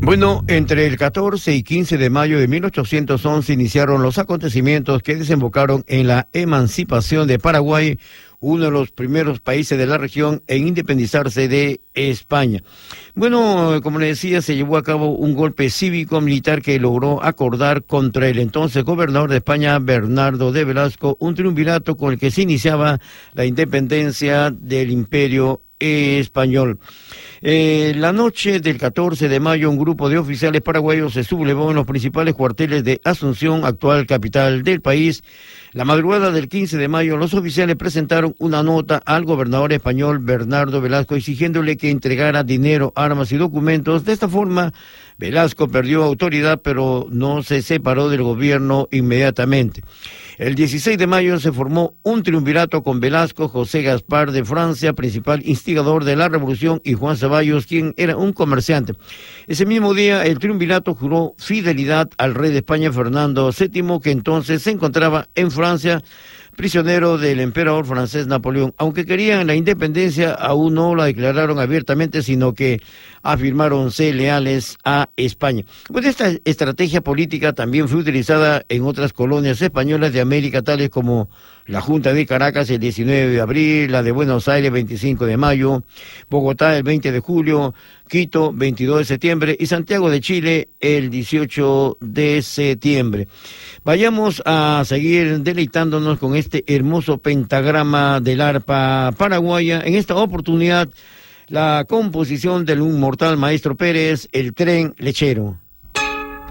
Bueno, entre el 14 y 15 de mayo de 1811 iniciaron los acontecimientos que desembocaron en la emancipación de Paraguay, uno de los primeros países de la región en independizarse de España. Bueno, como le decía, se llevó a cabo un golpe cívico-militar que logró acordar contra el entonces gobernador de España, Bernardo de Velasco, un triunvirato con el que se iniciaba la independencia del Imperio español. La noche del 14 de mayo, un grupo de oficiales paraguayos se sublevó en los principales cuarteles de Asunción, actual capital del país. La madrugada del 15 de mayo, los oficiales presentaron una nota al gobernador español Bernardo Velasco exigiéndole que entregara dinero, armas y documentos. De esta forma, Velasco perdió autoridad, pero no se separó del gobierno inmediatamente. El 16 de mayo se formó un triunvirato con Velasco, José Gaspar de Francia, principal instigador de la revolución, y Juan Ceballos, quien era un comerciante. Ese mismo día, el triunvirato juró fidelidad al rey de España, Fernando VII, que entonces se encontraba en Francia, prisionero del emperador francés Napoleón. Aunque querían la independencia, aún no la declararon abiertamente, sino que afirmaron ser leales a España. Pues esta estrategia política también fue utilizada en otras colonias españolas de América, tales como la Junta de Caracas el 19 de abril, la de Buenos Aires el 25 de mayo, Bogotá el 20 de julio, Quito 22 de septiembre y Santiago de Chile el 18 de septiembre. Vayamos a seguir deleitándonos con este hermoso pentagrama del arpa paraguaya. En esta oportunidad, la composición del inmortal Maestro Pérez, El Tren Lechero.